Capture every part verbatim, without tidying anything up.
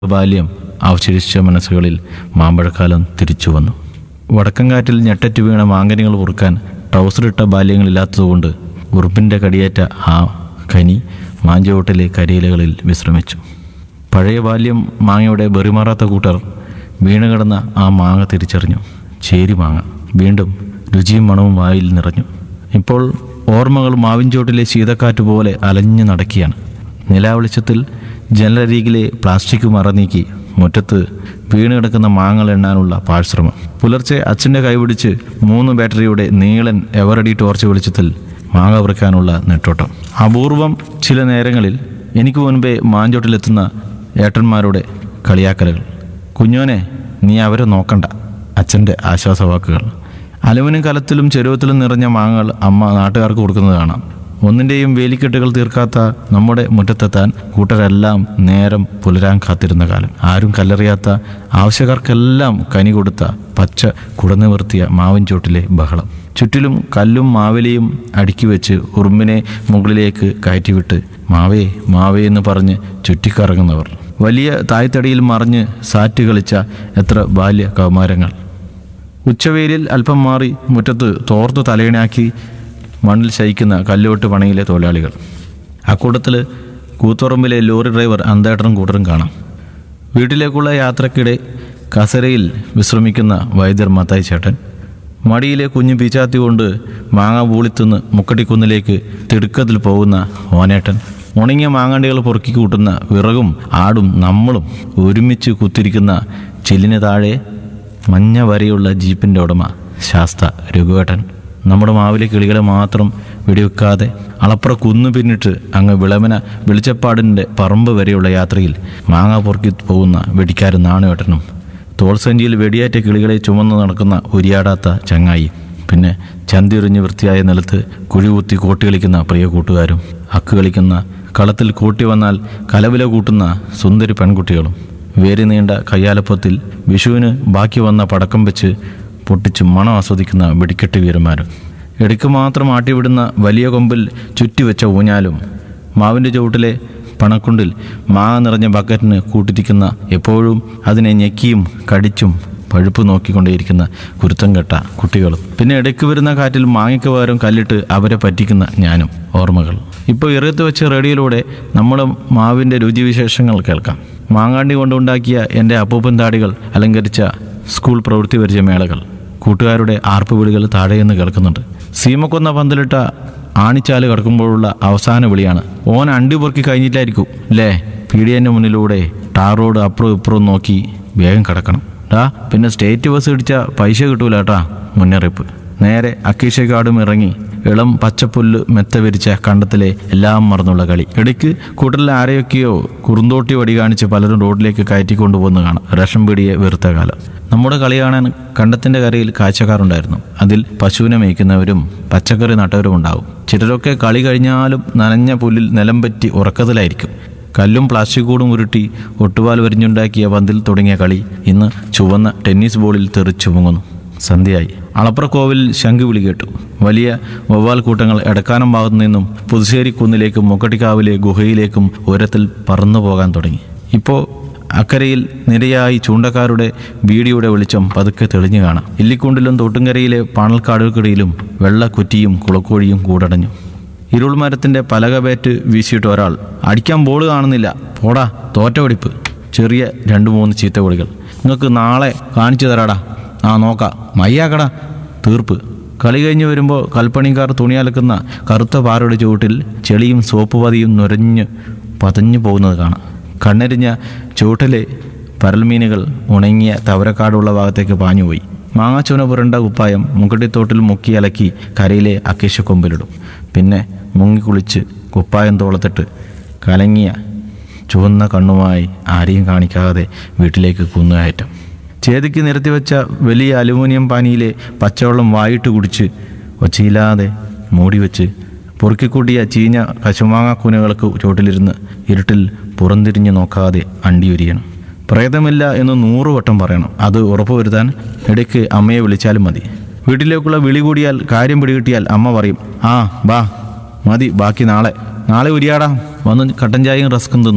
ബാല്യം അവശേഷിച്ച മനസ്സുകളിൽ മാമ്പഴക്കാലം തിരിച്ചു വന്നു. വടക്കൻകാറ്റിൽ ഞെട്ടറ്റ് വീണ മാങ്കനികൾ ഉറുക്കാൻ ട്രൗസറിട്ട ബാല്യങ്ങളില്ലാത്തതുകൊണ്ട് ഉറുപ്പിൻ്റെ കടിയേറ്റ ആ കനി മാഞ്ചോട്ടിലെ കരിയിലകളിൽ വിശ്രമിച്ചു. പഴയ ബാല്യം മാങ്ങയുടെ ബെറിമാറാത്ത കൂട്ടർ വീണുകിടന്ന ആ മാങ്ങ തിരിച്ചറിഞ്ഞു. ചേരി മാങ്ങ വീണ്ടും രുചിയും മണവും വായിൽ നിറഞ്ഞു. ഇപ്പോൾ ഓർമ്മകൾ മാവിൻചോട്ടിലെ ശീതക്കാറ്റ് പോലെ അലഞ്ഞു നടക്കുകയാണ്. നിലാവെളിച്ചത്തിൽ ജനലരികിലെ പ്ലാസ്റ്റിക് മറനീക്കി മുറ്റത്ത് വീണ് കിടക്കുന്ന മാങ്ങകൾ എണ്ണാനുള്ള പാഴ്ശ്രമം. പുലർച്ചെ അച്ഛൻ്റെ കൈപിടിച്ച് മൂന്ന് ബാറ്ററിയുടെ നീളൻ എവറഡി ടോർച്ച് വെളിച്ചത്തിൽ മാങ്ങ പറിക്കാനുള്ള നെട്ടോട്ടം. അപൂർവം ചില നേരങ്ങളിൽ എനിക്ക് മുൻപേ മാഞ്ചോട്ടിലെത്തുന്ന ഏട്ടന്മാരുടെ കളിയാക്കലുകൾ. കുഞ്ഞോനെ, നീ അവരെ നോക്കണ്ട. അച്ഛൻ്റെ ആശ്വാസവാക്കുകൾ. അലുമിനിയം കലത്തിലും ചെരുവത്തിലും നിറഞ്ഞ മാങ്ങകൾ അമ്മ നാട്ടുകാർക്ക് കൊടുക്കുന്നത് കാണാം. ഒന്നിൻ്റെയും വേലിക്കെട്ടുകൾ തീർക്കാത്ത നമ്മുടെ മുറ്റത്തെത്താൻ കൂട്ടരെല്ലാം നേരം പുലരാൻ കാത്തിരുന്ന കാലം. ആരും കല്ലെറിയാത്ത, ആവശ്യക്കാർക്കെല്ലാം കനി കൊടുത്ത പച്ച കുടനിവർത്തിയ മാവിൻചോട്ടിലെ ബഹളം. ചുറ്റിലും കല്ലും മാവിലയും അടുക്കി വെച്ച് ഉറുമ്പിനെ മുകളിലേക്ക് കയറ്റിവിട്ട് മാവേ മാവേ എന്ന് പറഞ്ഞ് ചുറ്റിക്കറങ്ങുന്നവർ. വലിയ തായ്തടിയിൽ മറിഞ്ഞ് സാറ്റ് കളിച്ച എത്ര ബാല്യ കൗമാരങ്ങൾ. ഉച്ചവെയിലിൽ അല്പം മാറി മുറ്റത്ത് തോർത്ത് തലയിണാക്കി മണ്ണിൽ ശയിക്കുന്ന കല്ലുവെട്ട് പണിയിലെ തൊഴിലാളികൾ. അക്കൂട്ടത്തിൽ കൂത്തുറമ്പിലെ ലോറി ഡ്രൈവർ അന്തേട്ടനും കൂട്ടരും കാണാം. വീട്ടിലേക്കുള്ള യാത്രക്കിടെ കസരയിൽ വിശ്രമിക്കുന്ന വൈദ്യർ മത്തായി ചേട്ടൻ. മടിയിലെ കുഞ്ഞു പീച്ചാത്തി കൊണ്ട് മാങ്ങ പൂളിത്തുന്ന് മുക്കട്ടിക്കുന്നിലേക്ക് തിടുക്കത്തിൽ പോകുന്ന ഓനേട്ടൻ. ഉണങ്ങിയ മാങ്ങാണ്ടികൾ പൊറുക്കി കൂട്ടുന്ന വിറകും ആടും നമ്മളും ഒരുമിച്ച് കുത്തിരിക്കുന്ന ചില്ലിന് താഴെ മഞ്ഞ വരെയുള്ള ജീപ്പിൻ്റെ ഉടമ ശാസ്ത രഘുവേട്ടൻ. നമ്മുടെ മാവിലെ കിളികളെ മാത്രം വെടിവെക്കാതെ അളപ്പുറ കുന്നു പിന്നിട്ട് അങ്ങ് വിളമന വെളിച്ചപ്പാടിൻ്റെ പറമ്പ് വരെയുള്ള യാത്രയിൽ മാങ്ങ പൊറുക്കി പോകുന്ന വെടിക്കാരൻ നാണുവേട്ടനും. തോൾസഞ്ചിയിൽ വെടിയേറ്റ കിളികളെ ചുമന്ന് നടക്കുന്ന ഉരിയാടാത്ത ചങ്ങായി. പിന്നെ ചന്തിറിഞ്ഞ് വൃത്തിയായ നിലത്ത് കുഴികുത്തി കോട്ടി കളിക്കുന്ന പ്രിയ കൂട്ടുകാരും. അക്ക് കളിക്കുന്ന കളത്തിൽ കൂട്ടി വന്നാൽ കലവില കൂട്ടുന്ന സുന്ദരി പെൺകുട്ടികളും. വേരി നീണ്ട കയ്യാലപ്പത്തിൽ വിഷുവിന് ബാക്കി വന്ന പടക്കം വെച്ച് പൊട്ടിച്ച് മണം ആസ്വദിക്കുന്ന വെടിക്കെട്ട് വീരന്മാരും. ഇടയ്ക്ക് മാത്രം ആട്ടിവിടുന്ന വലിയ കൊമ്പിൽ ചുറ്റിവെച്ച ഊഞ്ഞാലും. മാവിൻ്റെ ചുവട്ടിലെ പണക്കുണ്ടിൽ മാങ്ങ നിറഞ്ഞ ബക്കറ്റിന് കൂട്ടിരിക്കുന്ന, എപ്പോഴും അതിനെ ഞെക്കിയും കടിച്ചും പഴുപ്പ് നോക്കിക്കൊണ്ടേയിരിക്കുന്ന കുരുത്തം കെട്ട കുട്ടികളും. പിന്നെ ഇടയ്ക്ക് വരുന്ന കാറ്റിൽ മാങ്ങയ്ക്ക് പകരം കല്ലിട്ട് അവരെ പറ്റിക്കുന്ന ഞാനും. ഓർമ്മകൾ. ഇപ്പോൾ ഇറയത്ത് വെച്ച് റേഡിയോയിലൂടെ നമ്മുടെ മാവിൻ്റെ രുചിവിശേഷങ്ങൾ കേൾക്കാം. മാങ്ങാണ്ടി കൊണ്ടുണ്ടാക്കിയ എൻ്റെ അപ്പൂപ്പൻ താടികൾ അലങ്കരിച്ച സ്കൂൾ പ്രവൃത്തി പരിചയ മേളകൾ. കൂട്ടുകാരുടെ ആർപ്പുവിളികൾ താഴെയെന്ന് കേൾക്കുന്നുണ്ട്. സീമക്കൊന്ന പന്തലിട്ട ആണിച്ചാല് കിടക്കുമ്പോഴുള്ള അവസാന വിളിയാണ്. ഓൻ അണ്ടി പൊറുക്കി കഴിഞ്ഞിട്ടായിരിക്കും അല്ലേ? പീഡിയൻ്റെ മുന്നിലൂടെ ടാർ റോഡ് അപ്പുറവും ഇപ്പുറവും നോക്കി വേഗം കിടക്കണം ടാ. പിന്നെ സ്റ്റേറ്റ് ബസ് ഇടിച്ച പൈസ കിട്ടൂല കേട്ടാ. മുന്നറിയിപ്പ്. നേരെ അക്കീഷക്കാടും ഇറങ്ങി ഇളം പച്ചപ്പുല്ല് മെത്ത വിരിച്ച കണ്ടത്തിലെ എല്ലാം മറന്നുള്ള കളി. ഇടയ്ക്ക് കൂട്ടറിൽ ആരെയൊക്കെയോ കുറുന്തോട്ടി വടി കാണിച്ച് പലരും റോഡിലേക്ക് കയറ്റിക്കൊണ്ടുപോകുന്ന കാണാം. റേഷൻ പീടിയെ വെറുത്ത കാലം. നമ്മുടെ കളി കാണാൻ കണ്ടത്തിൻ്റെ കരയിൽ കാഴ്ചക്കാരുണ്ടായിരുന്നു. അതിൽ പശുവിനെ മേയ്ക്കുന്നവരും പച്ചക്കറി നട്ടവരും ഉണ്ടാവും. ചിലരൊക്കെ കളി കഴിഞ്ഞാലും നനഞ്ഞ പുല്ലിൽ നിലം പറ്റി ഉറക്കത്തിലായിരിക്കും. കല്ലും പ്ലാസ്റ്റിക് കൂടും ഉരുട്ടി ഒട്ടുപാൽ വരിഞ്ഞുണ്ടാക്കിയ പന്തിൽ തുടങ്ങിയ കളി ഇന്ന് ചുവന്ന ടെന്നീസ് ബോളിൽ തെറിച്ചു പൊങ്ങുന്നു. സന്ധ്യയായി. അളപ്പുറക്കോവിൽ ശംഖ് വിളി കേട്ടു. വലിയ വവ്വാൽ കൂട്ടങ്ങൾ എടക്കാനം ഭാഗത്തു നിന്നും പുതുശ്ശേരി കുന്നിലേക്കും മുക്കട്ടിക്കാവിലെ ഗുഹയിലേക്കും ഉയരത്തിൽ പറന്നു പോകാൻ തുടങ്ങി. ഇപ്പോൾ അക്കരയിൽ നിരയായി ചൂണ്ടക്കാരുടെ ബീഡിയുടെ വെളിച്ചം പതുക്കെ തെളിഞ്ഞു കാണാം. ഇല്ലിക്കുണ്ടിലും തോട്ടുംകരയിലെ പാണൽക്കാടുകൾക്കിടയിലും വെള്ള കുറ്റിയും കുളക്കോഴിയും കൂടടഞ്ഞു. ഇരുൾമരത്തിൻ്റെ പലക പേറ്റ് വീശിയിട്ട് ഒരാൾ. അടിക്കാൻ ബോൾ കാണുന്നില്ല, പോടാ തോറ്റ വെടിപ്പ്. ചെറിയ രണ്ട് മൂന്ന് ചീത്ത വിളികൾ. നിങ്ങൾക്ക് നാളെ കാണിച്ചു തരാടാ. ആ നോക്കാം, മയ്യാക്കടാ. തീർപ്പ്. കളി കഴിഞ്ഞ് വരുമ്പോൾ കൽപ്പണിക്കാർ തുണിയലക്കുന്ന കറുത്ത പാറയുടെ ചുവട്ടിൽ ചെളിയും സോപ്പ് പതിയും നുരഞ്ഞ് പതഞ്ഞു പോകുന്നത് കാണാം. കണ്ണെരിഞ്ഞ ചുവട്ടിലെ പരൽമീനുകൾ ഉണങ്ങിയ തവരക്കാടുള്ള ഭാഗത്തേക്ക് പാഞ്ഞുപോയി. മാങ്ങാച്ചൂന പുരണ്ട കുപ്പായം മുക്കട്ടിത്തോട്ടിൽ മുക്കി അലക്കി കരയിലെ അക്കേശക്കൊമ്പിലിടും. പിന്നെ മുങ്ങിക്കുളിച്ച് കുപ്പായം തോളത്തിട്ട് കലങ്ങിയ ചുവന്ന കണ്ണുമായി ആരെയും കാണിക്കാതെ വീട്ടിലേക്ക് കുന്നുകയറ്റം. ചേതിക്ക് നിരത്തിവെച്ച വലിയ അലുമിനിയം പാനിയിലെ പച്ചവെള്ളം വായിട്ട് കുടിച്ച് ഒച്ചയില്ലാതെ മൂടിവെച്ച് പൊറുക്കിക്കൂട്ടിയ ചീഞ്ഞ കശുമാങ്ങാക്കൂനകൾക്ക് ചുവട്ടിലിരുന്ന് ഇരുട്ടിൽ പുറംതിരിഞ്ഞ് നോക്കാതെ അണ്ടിയുരിയണം. പ്രേതമില്ല എന്ന് നൂറ് വട്ടം പറയണം. അത് ഉറപ്പുവരുത്താൻ ഇടയ്ക്ക് അമ്മയെ വിളിച്ചാലും മതി. വീട്ടിലേക്കുള്ള വിളി കൂടിയാൽ, കാര്യം പിടികിട്ടിയാൽ അമ്മ പറയും, ആ ബാ മതി, ബാക്കി നാളെ നാളെ ഉരിയാടാം. വന്ന് കട്ടൻ ചായയും റസ്കും തിന്ന്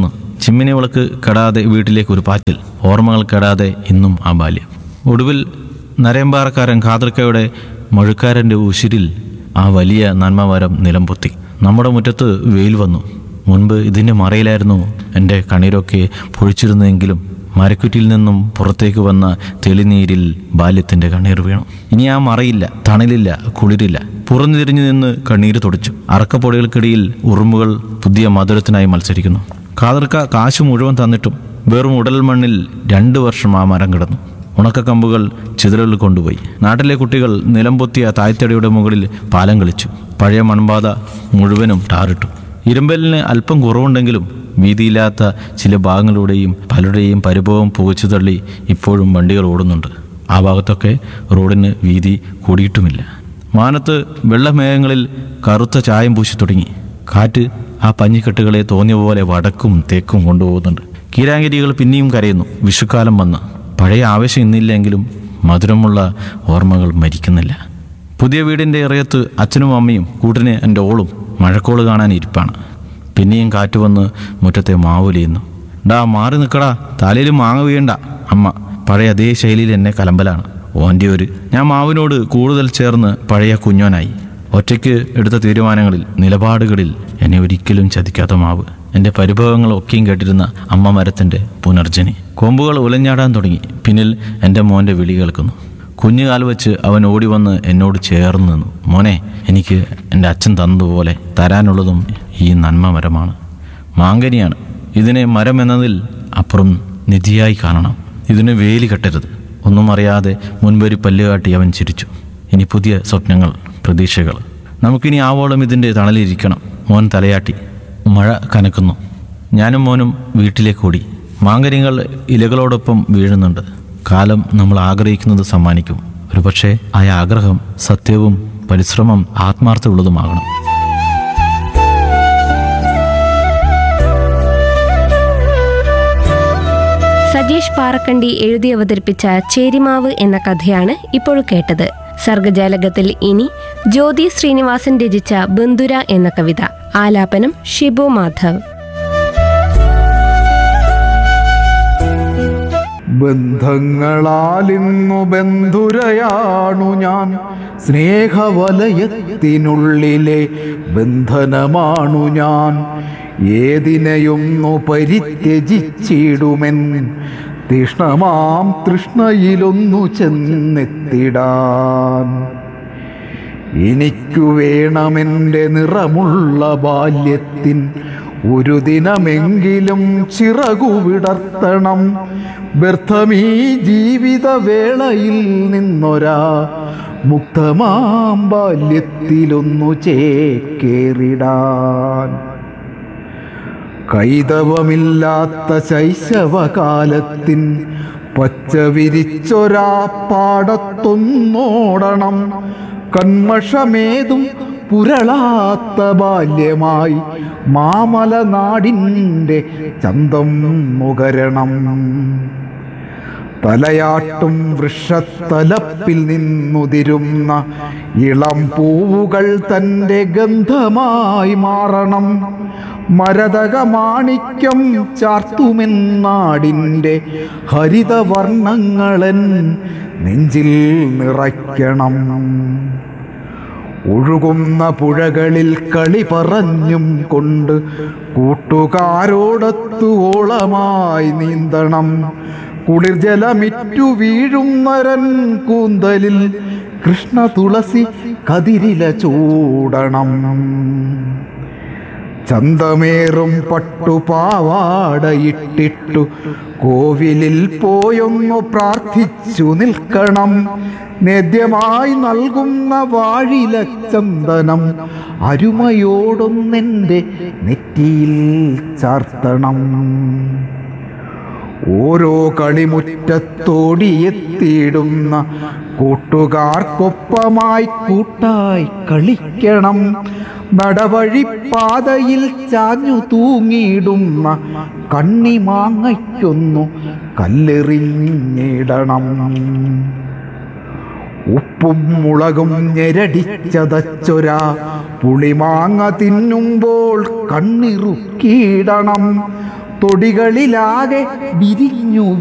ചിമ്മിനി വിളക്ക് കെടാതെ വീട്ടിലേക്ക് ഒരു പാറ്റിൽ. ഓർമ്മകൾ കെടാതെ ഇന്നും ആ ബാല്യം. ഒടുവിൽ നരയമ്പാറക്കാരൻ ഖാദർക്കയുടെ മഴുക്കാരൻ്റെ ഉശിരിൽ ആ വലിയ നന്മമരം നിലംപൊത്തി. നമ്മുടെ മുറ്റത്ത് വെയിൽ വന്നു. മുൻപ് ഇതിൻ്റെ മറയിലായിരുന്നു എൻ്റെ കണ്ണീരൊക്കെ പൊഴിച്ചിരുന്നെങ്കിലും മരക്കുറ്റിയിൽ നിന്നും പുറത്തേക്ക് വന്ന തെളിനീരിൽ ബാല്യത്തിൻ്റെ കണ്ണീർ വീണു. ഇനി ആ മറയില്ല, തണലില്ല, കുളിരില്ല. പുറന്നു തിരിഞ്ഞു നിന്ന് കണ്ണീര് തുടച്ചു. അറക്കപ്പൊടികൾക്കിടയിൽ ഉറുമ്പുകൾ പുതിയ മധുരത്തിനായി മത്സരിക്കുന്നു. ഖാദർക്ക കാശ് മുഴുവൻ തന്നിട്ടും വെറും ഉടൽ മണ്ണിൽ രണ്ടു വർഷം ആ മരം കിടന്നു. ഉണക്കക്കമ്പുകൾ ചിതലുകളിൽ കൊണ്ടുപോയി. നാട്ടിലെ കുട്ടികൾ നിലംപൊത്തിയ തായ്തടിയുടെ മുകളിൽ പാലം കളിച്ചു. പഴയ മൺപാത മുഴുവനും ടാറിട്ടു. ഇരുമ്പലിന് അല്പം കുറവുണ്ടെങ്കിലും വീതിയില്ലാത്ത ചില ഭാഗങ്ങളുടെയും പലരുടെയും പരിഭവം പുകച്ചു തള്ളി ഇപ്പോഴും വണ്ടികൾ ഓടുന്നുണ്ട്. ആ ഭാഗത്തൊക്കെ റോഡിന് വീതി കൂടിയിട്ടുമില്ല. മാനത്ത് വെള്ളമേഘങ്ങളിൽ കറുത്ത ചായം പൂശി തുടങ്ങി. കാറ്റ് ആ പഞ്ഞിക്കെട്ടുകളെ തോന്നിയ പോലെ വടക്കും തേക്കും കൊണ്ടുപോകുന്നുണ്ട്. കീരാങ്കിരികൾ പിന്നെയും കരയുന്നു. വിഷുക്കാലം വന്ന്. പഴയ ആവേശം ഇന്നില്ലെങ്കിലും മധുരമുള്ള ഓർമ്മകൾ മരിക്കുന്നില്ല. പുതിയ വീടിൻ്റെ ഇറയത്ത് അച്ഛനും അമ്മയും കൂട്ടിന് എൻ്റെ ഓളും മഴക്കോള് കാണാൻ ഇരിപ്പാണ്. പിന്നെയും കാറ്റ് വന്ന് മുറ്റത്തെ മാവുലിയുന്നു. ഡാ മാറി നിൽക്കടാ, തലയിൽ മാങ്ങ വീഴണ്ട. അമ്മ പഴയ അതേ ശൈലിയിൽ എന്നെ കലമ്പലാണ്. ഓൻ്റെ ഒരു ഞാൻ മാവിനോട് കൂടുതൽ ചേർന്ന് പഴയ കുഞ്ഞോനായി. ഒറ്റയ്ക്ക് എടുത്ത തീരുമാനങ്ങളിൽ, നിലപാടുകളിൽ എന്നെ ഒരിക്കലും ചതിക്കാത്ത മാവ്. എൻ്റെ പരിഭവങ്ങൾ ഒക്കെയും കേട്ടിരുന്ന അമ്മ മരത്തിൻ്റെ പുനർജനി. കൊമ്പുകൾ ഉലഞ്ഞാടാൻ തുടങ്ങി. പിന്നിൽ എൻ്റെ മോൻ്റെ വിളി കേൾക്കുന്നു. കുഞ്ഞുകാൽ വെച്ച് അവൻ ഓടി വന്ന് എന്നോട് ചേർന്ന് നിന്നു. മോനെ, എനിക്ക് എൻ്റെ അച്ഛൻ തന്നതുപോലെ തരാനുള്ളതും ഈ നന്മ മരമാണ്. മാങ്കനിയാണ്. ഇതിനെ മരം എന്നതിൽ അപ്പുറം നിധിയായി കാണണം. ഇതിന് വേലി കെട്ടരുത്. ഒന്നും അറിയാതെ മുൻപൊരു പല്ലുകാട്ടി അവൻ ചിരിച്ചു. ഇനി പുതിയ സ്വപ്നങ്ങൾ, പ്രതീക്ഷകൾ. നമുക്കിനി ആവോളം ഇതിൻ്റെ തണലിരിക്കണം. മോൻ തലയാട്ടി. മഴ കനക്കുന്നു. ഞാനും മോനും വീട്ടിലേക്ക് ഓടി. മാങ്കനികൾ ഇലകളോടൊപ്പം വീഴുന്നുണ്ട്. കാലം നമ്മൾ ആഗ്രഹിക്കുന്നത് സമ്മാനിക്കും. ഒരുപക്ഷെ ആ ആഗ്രഹം സത്യവും പരിശ്രമം ആത്മാർത്ഥമുള്ളതുമാകണം. സജീഷ് പാറക്കണ്ടി എഴുതി അവതരിപ്പിച്ച ചേരിമാവ് എന്ന കഥയാണ് ഇപ്പോൾ കേട്ടത്. സർഗജാലകത്തിൽ ഇനി ജ്യോതി ശ്രീനിവാസൻ രചിച്ച ബന്ധുര എന്ന കവിത. ആലാപനം ഷിബു മാധവ്. ബന്ധങ്ങളാലിന്നു ബന്ധുരയാണു ഞാൻ, സ്നേഹവലയത്തിനുള്ളിലെ ബന്ധനമാണു ഞാൻ. ഏതിനെയൊന്നു പരിത്യജിച്ചിടുമെൻ തീഷ്ണമാം തൃഷ്ണയിലൊന്നു ചെന്നെത്തിടാൻ. എനിക്കു വേണമെൻ്റെ നിറമുള്ള ബാല്യത്തിൻ ഒരു ദിനമെങ്കിലും ചിറകു വിടർത്തണം. വ്യർത്ഥമീ ജീവിതവേളയിൽ നിന്നൊരാ മുക്തമാം ബാല്യത്തിലൊന്നു ചേക്കേറിടാൻ. കൈതവമില്ലാത്ത ശൈശവകാലത്തിൻ പച്ച വിരിച്ചൊരാ പാടത്തൊന്നോടണം. കന്മഷമേതും പുരളാത്ത ബാല്യമായി മാമലനാടിൻ്റെ ചന്തം നുകരണം. തലയാട്ടും വൃക്ഷത്തലപ്പിൽ നിന്നുതിരുന്ന ഇളം പൂവുകൾ തൻ്റെ ഗന്ധമായി മാറണം. മരതക മാണിക്യം ചാർത്തുമെന്നാടിൻ്റെ ഹരിതവർണ്ണങ്ങളൻ നെഞ്ചിൽ നിറയ്ക്കണം. ഒഴുകുന്ന പുഴകളിൽ കളി പറഞ്ഞും കൊണ്ട് കൂട്ടുകാരോടൊത്തു ഓളമായി നീന്തണം. കുളിർ ജലമിറ്റു വീഴുന്നരൻ കൂന്തലിൽ കൃഷ്ണ തുളസി കതിരില ചൂടണം. ചന്തമേറും പട്ടുപാവാടയിട്ടിട്ടു കോവിലിൽ പോയൊന്നു പ്രാർത്ഥിച്ചു നിൽക്കണം. നേദ്യമായി നൽകുന്ന വാഴില ചന്ദനം അരുമയോടൊന്നെൻ്റെ നെറ്റിയിൽ ചാർത്തണം. ഓരോ കളിമുറ്റത്തോടിയെത്തിയിടുന്ന കൂട്ടുകാർക്കൊപ്പമായി കൂട്ടായി കളിക്കണം. നടവഴിപ്പാതയിൽ ചാഞ്ഞു തൂങ്ങിയിടുന്ന കണ്ണിമാങ്ങയ്ക്കൊന്നു കല്ലെറിഞ്ഞിടണം. ഉപ്പും മുളകും ഞെരടിച്ചതച്ചൊരാ പുളിമാങ്ങ തിന്നുമ്പോൾ കണ്ണിറുക്കിയിടണം. തൊടികളിലാകെ വിരിഞ്ഞു